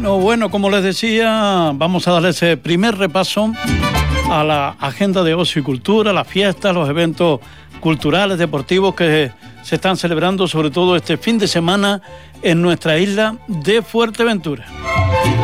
Bueno, como les decía, vamos a darle ese primer repaso a la agenda de ocio y cultura, las fiestas, los eventos culturales, deportivos que se están celebrando, sobre todo este fin de semana en nuestra isla de Fuerteventura.